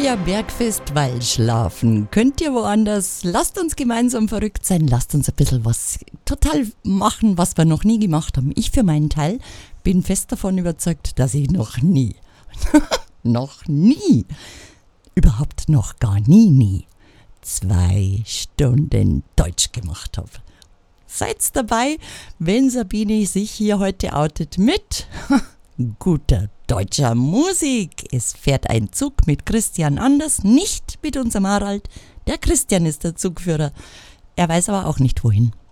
Euer Bergfest Waldschlafen. Könnt ihr woanders? Lasst uns gemeinsam verrückt sein. Lasst uns ein bisschen was total machen, was wir noch nie gemacht haben. Ich für meinen Teil bin fest davon überzeugt, dass ich noch nie, überhaupt noch gar nie 2 Stunden Deutsch gemacht habe. Seid dabei, wenn Sabine sich hier heute outet mit guter deutscher Musik. Es fährt ein Zug mit Christian Anders, nicht mit unserem Harald. Der Christian ist der Zugführer. Er weiß aber auch nicht wohin.